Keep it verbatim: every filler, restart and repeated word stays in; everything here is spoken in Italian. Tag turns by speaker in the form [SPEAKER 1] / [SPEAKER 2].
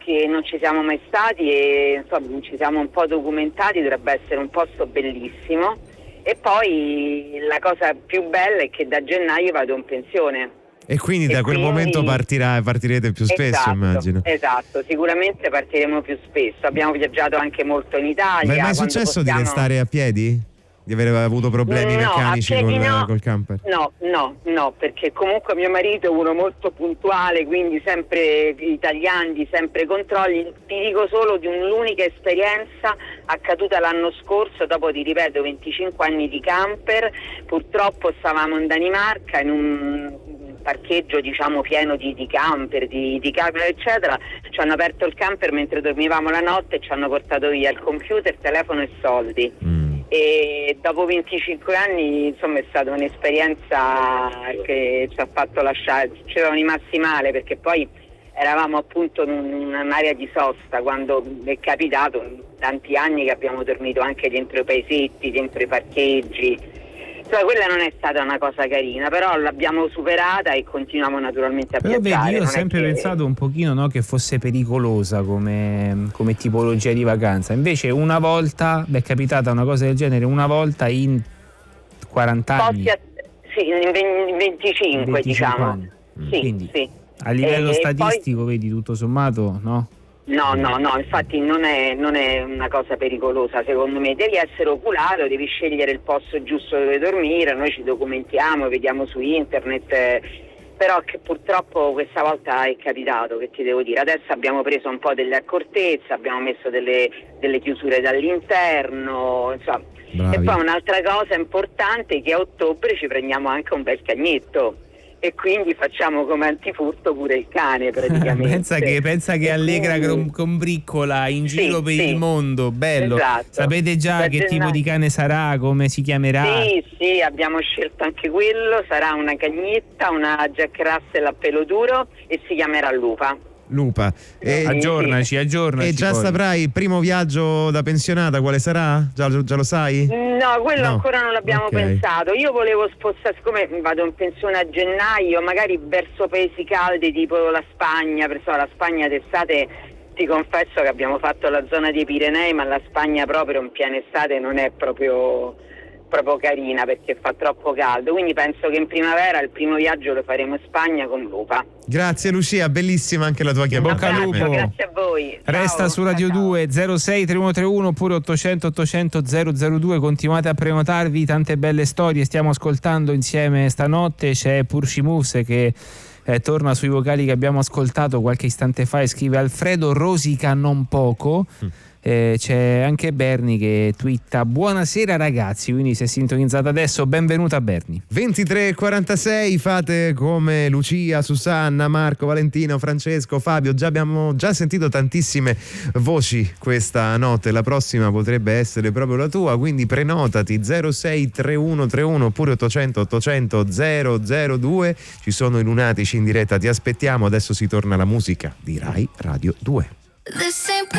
[SPEAKER 1] che non ci siamo mai stati e insomma ci siamo un po' documentati, dovrebbe essere un posto bellissimo. E poi la cosa più bella è che da gennaio vado in pensione.
[SPEAKER 2] E quindi da
[SPEAKER 1] e
[SPEAKER 2] quel
[SPEAKER 1] quindi...
[SPEAKER 2] momento partirà, partirete più spesso,
[SPEAKER 1] esatto,
[SPEAKER 2] immagino.
[SPEAKER 1] Esatto, sicuramente partiremo più spesso. Abbiamo viaggiato anche molto in Italia.
[SPEAKER 2] Ma è mai successo
[SPEAKER 1] possiamo...
[SPEAKER 2] di restare a piedi? Di aver avuto problemi
[SPEAKER 1] no,
[SPEAKER 2] meccanici col,
[SPEAKER 1] no,
[SPEAKER 2] col camper?
[SPEAKER 1] No, no, no, perché comunque mio marito è uno molto puntuale, quindi sempre i tagliandi, sempre controlli. Ti dico solo di un'unica esperienza accaduta l'anno scorso, dopo ti ripeto venticinque anni di camper. Purtroppo stavamo in Danimarca in un parcheggio diciamo pieno di, di camper, di, di camper eccetera. Ci hanno aperto il camper mentre dormivamo la notte e ci hanno portato via il computer, telefono e soldi. Mm. E dopo venticinque anni insomma è stata un'esperienza che ci ha fatto lasciare, ci eravamo rimasti male perché poi eravamo appunto in un'area di sosta quando è capitato tanti anni che abbiamo dormito anche dentro i paesetti, dentro i parcheggi. Cioè, quella non è stata una cosa carina, però l'abbiamo superata e continuiamo naturalmente a
[SPEAKER 3] però
[SPEAKER 1] viaggiare.
[SPEAKER 3] Vedi, io ho
[SPEAKER 1] non
[SPEAKER 3] sempre
[SPEAKER 1] che...
[SPEAKER 3] pensato un pochino, no, che fosse pericolosa come, come tipologia di vacanza. Invece una volta, beh, è capitata una cosa del genere, una volta in quaranta anni.
[SPEAKER 1] A... Sì, in venticinque,
[SPEAKER 3] venticinque
[SPEAKER 1] diciamo.
[SPEAKER 3] Anni.
[SPEAKER 1] Sì,
[SPEAKER 3] quindi
[SPEAKER 1] sì.
[SPEAKER 3] A livello
[SPEAKER 1] e,
[SPEAKER 3] statistico,
[SPEAKER 1] poi...
[SPEAKER 3] vedi, tutto sommato, no?
[SPEAKER 1] No, no, no, infatti non è, non è una cosa pericolosa secondo me, devi essere oculato, devi scegliere il posto giusto dove dormire, noi ci documentiamo, vediamo su internet, eh, però che purtroppo questa volta è capitato, che ti devo dire, adesso abbiamo preso un po' delle accortezze, abbiamo messo delle, delle chiusure dall'interno, insomma. Bravi. E poi un'altra cosa importante è che a ottobre ci prendiamo anche un bel cagnetto. E quindi facciamo come antifurto pure il cane praticamente.
[SPEAKER 3] pensa che, pensa che allegra quindi... combriccola in giro
[SPEAKER 1] sì,
[SPEAKER 3] per
[SPEAKER 1] sì.
[SPEAKER 3] il mondo, bello. Esatto. Sapete già da che gennaio... tipo di cane sarà, come si chiamerà?
[SPEAKER 1] Sì, sì, abbiamo scelto anche quello, sarà una cagnetta, una Jack Russell a pelo duro e si chiamerà Lupa.
[SPEAKER 2] Lupa. E,
[SPEAKER 3] aggiornaci, aggiornaci.
[SPEAKER 2] E già
[SPEAKER 3] poi.
[SPEAKER 2] saprai il primo viaggio da pensionata quale sarà? Già, già lo sai?
[SPEAKER 1] No, quello
[SPEAKER 2] no.
[SPEAKER 1] ancora non l'abbiamo okay. pensato. Io volevo spostare, siccome vado in pensione a gennaio, magari verso paesi caldi tipo la Spagna, perché la Spagna d'estate ti confesso che abbiamo fatto la zona dei Pirenei, ma la Spagna proprio in piena estate non è proprio proprio carina perché fa troppo caldo, quindi penso che in primavera il primo viaggio lo faremo in Spagna con Lupa.
[SPEAKER 2] Grazie Lucia, bellissima anche la tua chiamata.
[SPEAKER 3] Bocca al lupo.
[SPEAKER 1] Grazie a voi.
[SPEAKER 3] Resta
[SPEAKER 1] ciao.
[SPEAKER 3] su Radio ciao. due zero sei tre uno tre uno oppure ottocento ottocento zero zero due, continuate a prenotarvi, tante belle storie stiamo ascoltando insieme stanotte. C'è Purcimus che eh, torna sui vocali che abbiamo ascoltato qualche istante fa e scrive: Alfredo rosica non poco. mm. Eh, c'è anche Berni che twitta: buonasera ragazzi, quindi si è sintonizzata adesso, benvenuta Berni.
[SPEAKER 2] ventitré e quarantasei, fate come Lucia, Susanna, Marco, Valentino, Francesco, Fabio, già abbiamo già sentito tantissime voci questa notte, la prossima potrebbe essere proprio la tua, quindi prenotati zero sei tre uno tre uno oppure ottocento ottocento zero zero due. Ci sono i lunatici in diretta, ti aspettiamo. Adesso si torna alla musica di Rai Radio due.